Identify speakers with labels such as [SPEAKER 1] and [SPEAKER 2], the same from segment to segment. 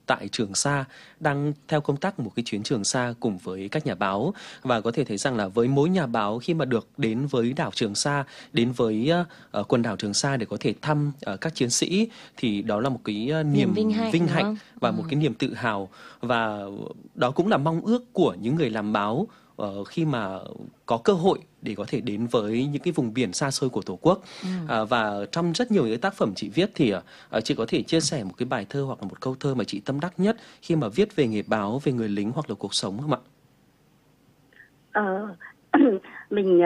[SPEAKER 1] tại Trường Sa, đang theo công tác một cái chuyến Trường Sa cùng với các nhà báo. Và có thể thấy rằng là với mỗi nhà báo khi mà được đến với đảo Trường Sa, đến với quần đảo Trường Sa để có thể thăm các chiến sĩ, thì đó là một cái niềm vinh hạnh và một cái niềm tự hào. Và đó cũng là mong ước của những người làm báo khi mà có cơ hội để có thể đến với những cái vùng biển xa xôi của Tổ quốc. Và trong rất nhiều những tác phẩm chị viết thì chị có thể chia sẻ một cái bài thơ hoặc là một câu thơ mà chị tâm đắc nhất khi mà viết về nghề báo, về người lính hoặc là cuộc sống không ạ?
[SPEAKER 2] Mình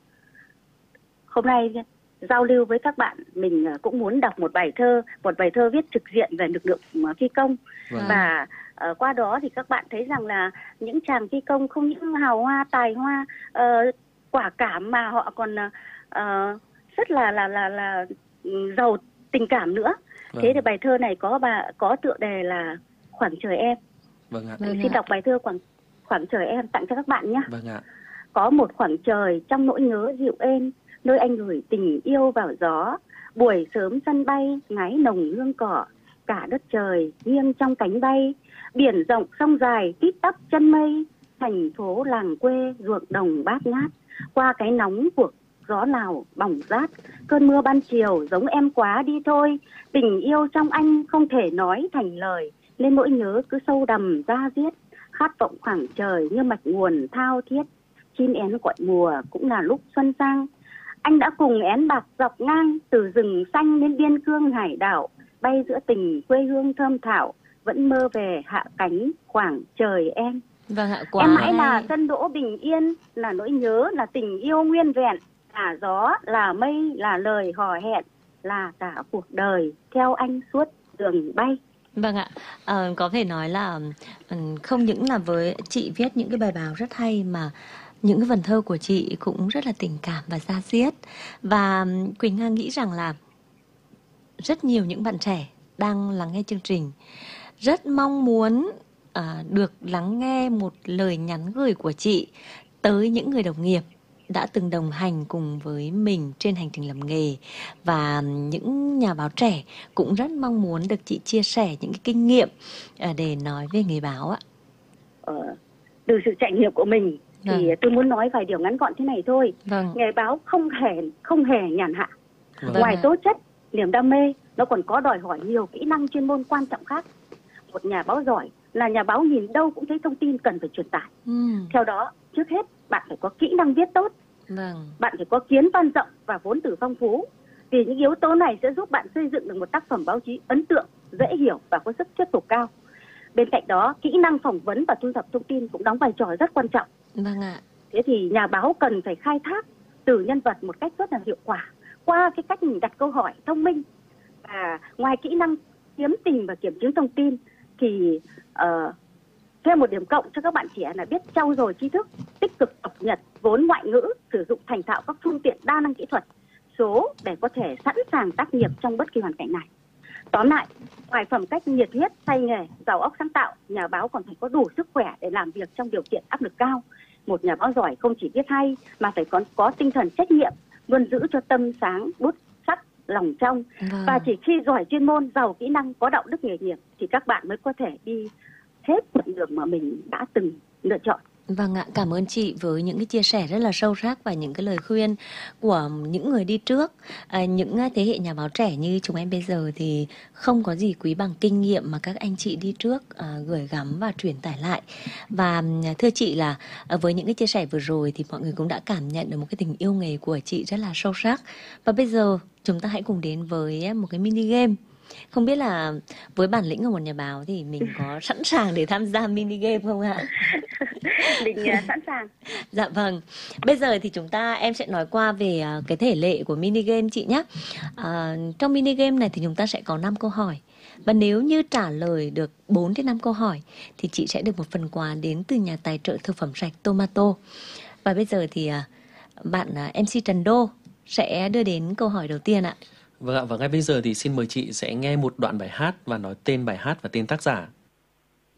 [SPEAKER 2] hôm nay giao lưu với các bạn, mình cũng muốn đọc một bài thơ viết trực diện về lực lượng phi công. Và qua đó thì các bạn thấy rằng là những chàng phi công không những hào hoa, tài hoa, quả cảm, mà họ còn rất là giàu tình cảm nữa. Thế thì bài thơ này có tựa đề là Khoảng Trời Em. Xin đọc bài thơ Khoảng Trời Em tặng cho các bạn nhé. Có một khoảng trời trong nỗi nhớ dịu êm, nơi anh gửi tình yêu vào gió. Buổi sớm sân bay ngái nồng hương cỏ, cả đất trời nghiêng trong cánh bay. Biển rộng sông dài tít tắp chân mây, thành phố làng quê ruộng đồng bát ngát. Qua cái nóng của gió Lào bỏng rát, cơn mưa ban chiều giống em quá đi thôi. Tình yêu trong anh không thể nói thành lời, nên nỗi nhớ cứ sâu đầm da diết. Khát vọng khoảng trời như mạch nguồn thao thiết, chim én gọi mùa cũng là lúc xuân sang. Anh đã cùng én bạc dọc ngang, từ rừng xanh đến biên cương hải đảo, bay giữa tình quê hương thơm thảo, vẫn mơ về hạ cánh khoảng trời em. Em mãi là sân đỗ bình yên, là nỗi nhớ, là tình yêu nguyên vẹn, là gió, là mây, là lời hò hẹn, là cả cuộc đời theo anh suốt đường bay.
[SPEAKER 3] Vâng ạ, có thể nói là không những là với chị viết những cái bài báo rất hay, mà những cái vần thơ của chị cũng rất là tình cảm và da diết. Và Quỳnh Nga nghĩ rằng là rất nhiều những bạn trẻ đang lắng nghe chương trình rất mong muốn được lắng nghe một lời nhắn gửi của chị tới những người đồng nghiệp đã từng đồng hành cùng với mình trên hành trình làm nghề. Và những nhà báo trẻ cũng rất mong muốn được chị chia sẻ những cái kinh nghiệm để nói về nghề báo ạ.
[SPEAKER 2] Từ sự trải nghiệm của mình thì tôi muốn nói vài điều ngắn gọn thế này thôi. Nghề báo không hề nhàn hạ. Ngoài tố chất, niềm đam mê, nó còn có đòi hỏi nhiều kỹ năng chuyên môn quan trọng khác. Một nhà báo giỏi là nhà báo nhìn đâu cũng thấy thông tin cần phải truyền tải. Theo đó, trước hết bạn phải có kỹ năng viết tốt. Bạn phải có kiến văn rộng và vốn từ phong phú. Vì những yếu tố này sẽ giúp bạn xây dựng được một tác phẩm báo chí ấn tượng, dễ hiểu và có sức thuyết phục cao. Bên cạnh đó, kỹ năng phỏng vấn và thu thập thông tin cũng đóng vai trò rất quan trọng. Thế thì nhà báo cần phải khai thác từ nhân vật một cách rất là hiệu quả, qua cái cách mình đặt câu hỏi thông minh. Và ngoài kỹ năng kiếm tìm và kiểm chứng thông tin thì thêm một điểm cộng cho các bạn trẻ là biết trau dồi tri thức, tích cực cập nhật vốn ngoại ngữ, sử dụng thành thạo các phương tiện đa năng kỹ thuật số để có thể sẵn sàng tác nghiệp trong bất kỳ hoàn cảnh này. Tóm lại, ngoài phẩm cách nhiệt huyết, say nghề, giàu óc sáng tạo, nhà báo còn phải có đủ sức khỏe để làm việc trong điều kiện áp lực cao. Một nhà báo giỏi không chỉ viết hay mà phải có tinh thần trách nhiệm, luôn giữ cho tâm sáng, bút sắc, lòng trong. Và chỉ khi giỏi chuyên môn, giàu kỹ năng, có đạo đức nghề nghiệp thì các bạn mới có thể đi hết con đường mà mình đã từng lựa chọn.
[SPEAKER 3] Vâng ạ, cảm ơn chị với những cái chia sẻ rất là sâu sắc và những cái lời khuyên của những người đi trước. Những thế hệ nhà báo trẻ như chúng em bây giờ thì không có gì quý bằng kinh nghiệm mà các anh chị đi trước gửi gắm và truyền tải lại. Và thưa chị là với những cái chia sẻ vừa rồi thì mọi người cũng đã cảm nhận được một cái tình yêu nghề của chị rất là sâu sắc. Và bây giờ chúng ta hãy cùng đến với một cái mini game. Không biết là với bản lĩnh của một nhà báo thì mình có sẵn sàng để tham gia mini game không ạ?
[SPEAKER 2] Mình sẵn sàng.
[SPEAKER 3] Dạ vâng. Bây giờ thì em sẽ nói qua về cái thể lệ của mini game chị nhé. Trong mini game này thì chúng ta sẽ có 5 câu hỏi. Và nếu như trả lời được 4 đến 5 câu hỏi thì chị sẽ được một phần quà đến từ nhà tài trợ thực phẩm sạch Tomato. Và bây giờ thì bạn MC Trần Đô sẽ đưa đến câu hỏi đầu tiên ạ.
[SPEAKER 1] Vâng ạ, và ngay bây giờ thì xin mời chị sẽ nghe một đoạn bài hát và nói tên bài hát và tên tác giả.